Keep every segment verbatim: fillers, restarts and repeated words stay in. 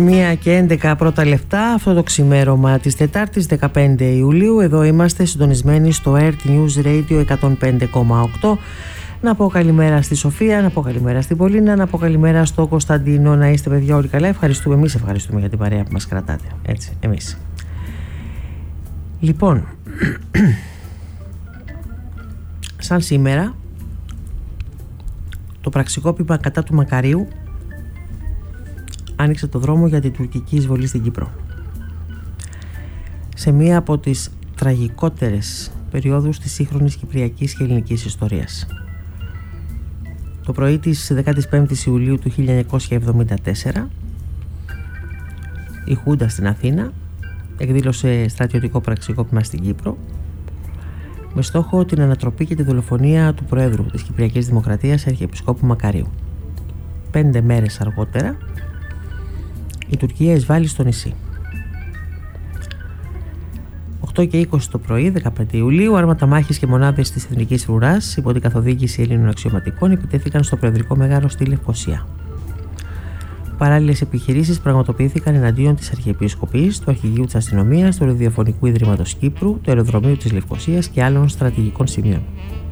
μία και έντεκα πρώτα λεπτά αυτό το ξημέρωμα της Τετάρτης δεκαπέντε Ιουλίου. Εδώ είμαστε συντονισμένοι στο Earth News Radio εκατόν πέντε κόμμα οκτώ. Να πω καλημέρα στη Σοφία, να πω καλημέρα στην Πολίνα, να πω καλημέρα στο Κωνσταντίνο. Να είστε παιδιά όλοι καλά. Ευχαριστούμε, εμείς ευχαριστούμε για την παρέα που μας κρατάτε. Έτσι, εμείς. Λοιπόν, σαν σήμερα, το πραξικόπημα κατά του Μακαρίου άνοιξε το δρόμο για την τουρκική εισβολή στην Κύπρο. Σε μία από τις τραγικότερες περιόδους της σύγχρονης κυπριακής και ελληνικής ιστορίας. Το πρωί της δεκαπέντε Ιουλίου του χίλια εννιακόσια εβδομήντα τέσσερα η Χούντα στην Αθήνα εκδήλωσε στρατιωτικό πραξικόπημα στην Κύπρο με στόχο την ανατροπή και τη δολοφονία του Προέδρου της Κυπριακής Δημοκρατίας Αρχιεπισκόπου Μακαρίου. Πέντε μέρες αργότερα η Τουρκία εισβάλλει στο νησί. οκτώ και είκοσι το πρωί, δεκαπέντε Ιουλίου, άρματα μάχης και μονάδες της Εθνικής Φρουράς υπό την καθοδήγηση Ελλήνων αξιωματικών επιτέθηκαν στο Προεδρικό Μέγαρο στη Λευκοσία. Παράλληλες επιχειρήσεις πραγματοποιήθηκαν εναντίον της Αρχιεπίσκοπης, του Αρχηγείου της Αστυνομίας, του Ραδιοφωνικού Ιδρύματος Κύπρου, του Αεροδρομίου της Λευκοσίας και άλλων στρατηγικών σημείων.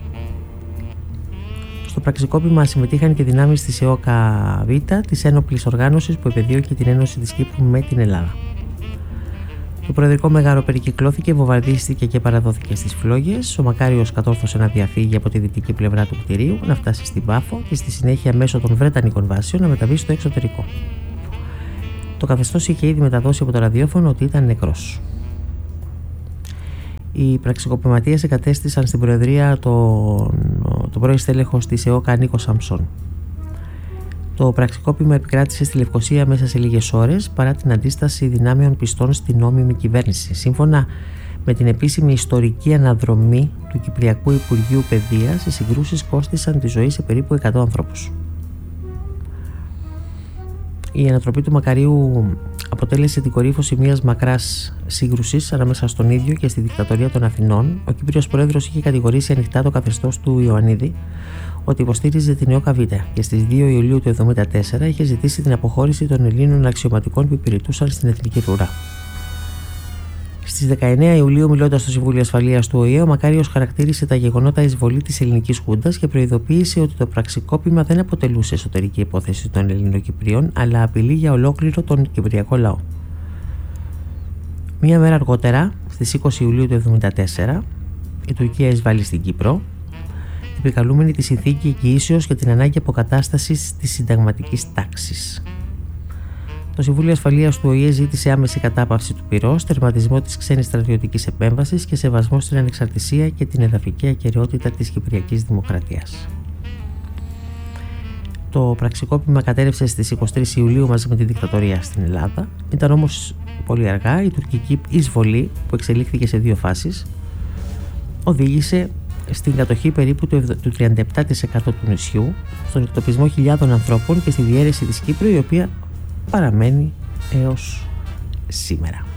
Στο πραξικόπημα συμμετείχαν και δυνάμεις της ΕΟΚΑ Β, της ένοπλης οργάνωσης που επεδίωκε την Ένωση της Κύπρου με την Ελλάδα. Το Προεδρικό Μέγαρο περικυκλώθηκε, βομβαρδίστηκε και παραδόθηκε στις φλόγες. Ο Μακάριος κατόρθωσε να διαφύγει από τη δυτική πλευρά του κτηρίου, να φτάσει στην Πάφο και στη συνέχεια μέσω των Βρετανικών βάσεων να μεταβεί στο εξωτερικό. Το καθεστώς είχε ήδη μεταδώσει από το ραδιόφωνο ότι ήταν νεκρός. Οι πραξικοπηματίες εγκατέστησαν στην Προεδρία τον, τον πρώην στέλεχος της ΕΟΚΑ Νίκο Σαμψόν. Το πραξικόπημα επικράτησε στη Λευκοσία μέσα σε λίγες ώρες παρά την αντίσταση δυνάμεων πιστών στην νόμιμη κυβέρνηση. Σύμφωνα με την επίσημη ιστορική αναδρομή του Κυπριακού Υπουργείου Παιδείας, οι συγκρούσεις κόστησαν τη ζωή σε περίπου εκατό ανθρώπους. Η ανατροπή του Μακαρίου αποτέλεσε την κορύφωση μιας μακράς σύγκρουσης ανάμεσα στον ίδιο και στη δικτατορία των Αθηνών. Ο Κύπριος Πρόεδρος είχε κατηγορήσει ανοιχτά το καθεστώς του Ιωαννίδη ότι υποστήριζε την ΕΟΚΑ Β και στις δύο Ιουλίου του χίλια εννιακόσια εβδομήντα τέσσερα είχε ζητήσει την αποχώρηση των Ελλήνων αξιωματικών που υπηρετούσαν στην Εθνική Φρουρά. Στις δεκαεννέα Ιουλίου, μιλώντας στο Συμβούλιο Ασφαλείας του Ο Η Ε, ο Μακάριος χαρακτήρισε τα γεγονότα εισβολή της ελληνικής Χούντας και προειδοποίησε ότι το πραξικόπημα δεν αποτελούσε εσωτερική υπόθεση των Ελληνοκυπρίων, αλλά απειλή για ολόκληρο τον κυπριακό λαό. Μία μέρα αργότερα, στις είκοσι Ιουλίου του χίλια εννιακόσια εβδομήντα τέσσερα, η Τουρκία εισβάλλει στην Κύπρο, επικαλούμενη τη συνθήκη εγγυήσεως για την ανάγκη αποκατάστασης της συνταγματικής τάξης. Το Συμβούλιο Ασφαλείας του Ο Η Ε ζήτησε άμεση κατάπαυση του πυρός, τερματισμό της ξένης στρατιωτικής επέμβασης και σεβασμό στην ανεξαρτησία και την εδαφική ακεραιότητα της Κυπριακής Δημοκρατίας. Το πραξικόπημα κατέρευσε στις είκοσι τρεις Ιουλίου μαζί με τη δικτατορία στην Ελλάδα. Ήταν όμως πολύ αργά. Η τουρκική εισβολή, που εξελίχθηκε σε δύο φάσεις, οδήγησε στην κατοχή περίπου του τριάντα επτά τοις εκατό του νησιού, στον εκτοπισμό χιλιάδων ανθρώπων και στη διαίρεση της Κύπρου, η οποία παραμένει έως σήμερα.